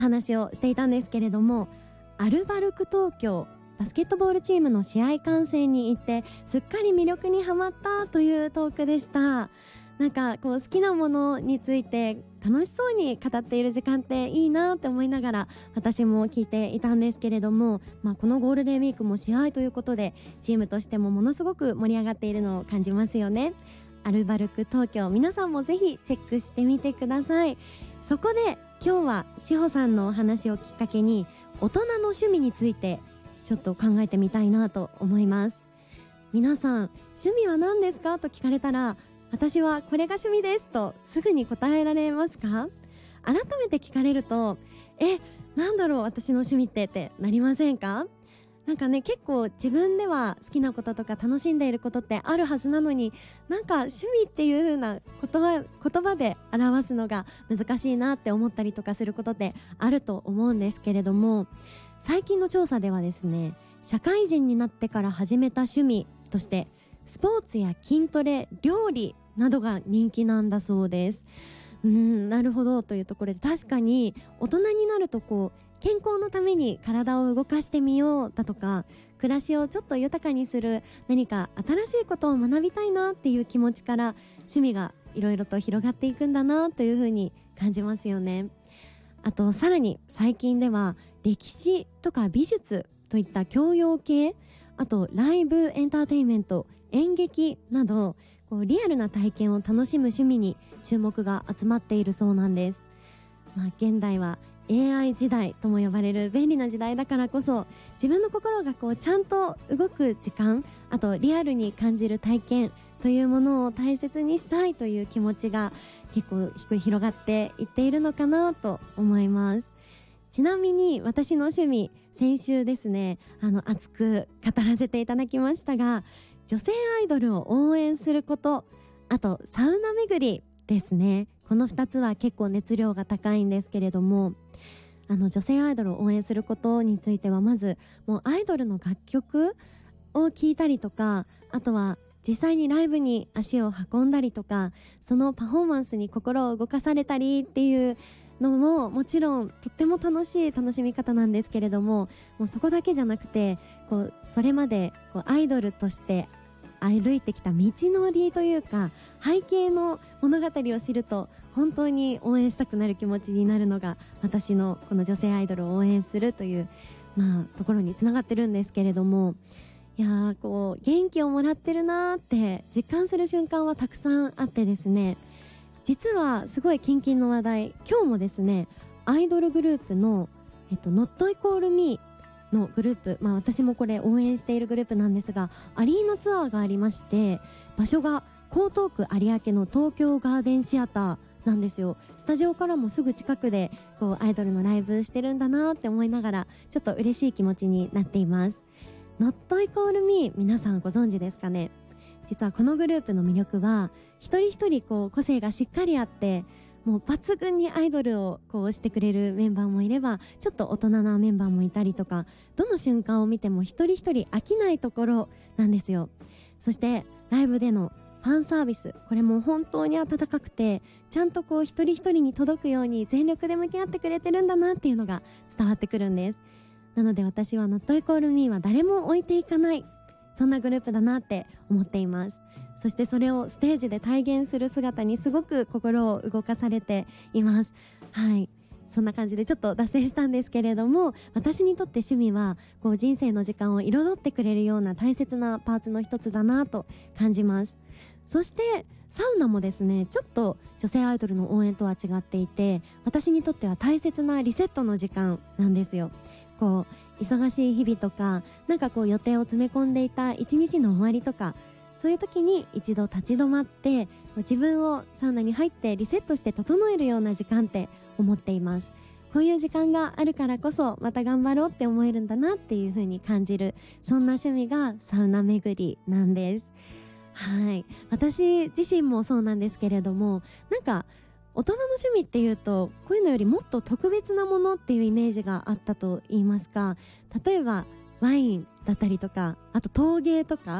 話をしていたんですけれども、アルバルク東京バスケットボールチームの試合観戦に行ってすっかり魅力にはまったというトークでした。なんかこう好きなものについて楽しそうに語っている時間っていいなって思いながら私も聞いていたんですけれども、このゴールデンウィークも試合ということでチームとしてもものすごく盛り上がっているのを感じますよね。アルバルク東京、皆さんもぜひチェックしてみてください。そこで今日は志保さんのお話をきっかけに大人の趣味についてちょっと考えてみたいなと思います。皆さん趣味は何ですかと聞かれたら、私はこれが趣味ですとすぐに答えられますか？改めて聞かれるとなんだろう私の趣味ってなりませんか？なんかね、結構自分では好きなこととか楽しんでいることってあるはずなのに、なんか趣味っていう風な言葉で表すのが難しいなって思ったりとかすることってあると思うんですけれども、最近の調査ではですね、社会人になってから始めた趣味としてスポーツや筋トレ、料理などが人気なんだそうです。なるほどというところで、確かに大人になると健康のために体を動かしてみようだとか、暮らしをちょっと豊かにする何か新しいことを学びたいなっていう気持ちから趣味がいろいろと広がっていくんだなというふうに感じますよね。あとさらに最近では歴史とか美術といった教養系、あとライブエンターテインメント、演劇などリアルな体験を楽しむ趣味に注目が集まっているそうなんです。現代は AI 時代とも呼ばれる便利な時代だからこそ、自分の心がちゃんと動く時間、あとリアルに感じる体験というものを大切にしたいという気持ちが結構広がっていっているのかなと思います。ちなみに私の趣味、先週ですね、熱く語らせていただきましたが、女性アイドルを応援すること、あとサウナ巡りですね。この2つは結構熱量が高いんですけれども、女性アイドルを応援することについては、まずもうアイドルの楽曲を聴いたりとか、あとは実際にライブに足を運んだりとか、そのパフォーマンスに心を動かされたりっていうのももちろんとっても楽しい楽しみ方なんですけれども、もうそこだけじゃなくてそれまでアイドルとして歩いてきた道のりというか背景の物語を知ると本当に応援したくなる気持ちになるのが、私のこの女性アイドルを応援するというところにつながってるんですけれども、いやー元気をもらってるなーって実感する瞬間はたくさんあってですね、実はすごいキンキンの話題、今日もですね、アイドルグループのNot Equal Meのグループ、私もこれ応援しているグループなんですが、アリーナツアーがありまして、場所が江東区有明の東京ガーデンシアターなんですよ。スタジオからもすぐ近くでアイドルのライブしてるんだなって思いながら、ちょっと嬉しい気持ちになっています。Not Equal Me、 皆さんご存知ですかね。実はこのグループの魅力は、一人一人個性がしっかりあって、もう抜群にアイドルをしてくれるメンバーもいれば、ちょっと大人なメンバーもいたりとか、どの瞬間を見ても一人一人飽きないところなんですよ。そしてライブでのファンサービス、これも本当に温かくて、ちゃんと一人一人に届くように全力で向き合ってくれてるんだなっていうのが伝わってくるんです。なので私は Not Equal Me は誰も置いていかない、そんなグループだなって思っています。そしてそれをステージで体現する姿にすごく心を動かされています。はい、そんな感じでちょっと脱線したんですけれども、私にとって趣味は人生の時間を彩ってくれるような大切なパーツの一つだなと感じます。そしてサウナもですね、ちょっと女性アイドルの応援とは違っていて、私にとっては大切なリセットの時間なんですよ。忙しい日々とか、予定を詰め込んでいた一日の終わりとか、そういう時に一度立ち止まって自分をサウナに入ってリセットして整えるような時間って思っています。こういう時間があるからこそまた頑張ろうって思えるんだなっていう風に感じる、そんな趣味がサウナ巡りなんです。はい、私自身もそうなんですけれども、大人の趣味っていうとこういうのよりもっと特別なものっていうイメージがあったと言いますか、例えばワインだったりとか、あと陶芸とか、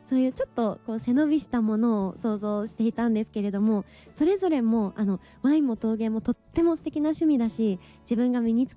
そういうちょっとこう背伸びしたものを想像していたんですけれども、それぞれもワインも陶芸もとっても素敵な趣味だし、自分が身につ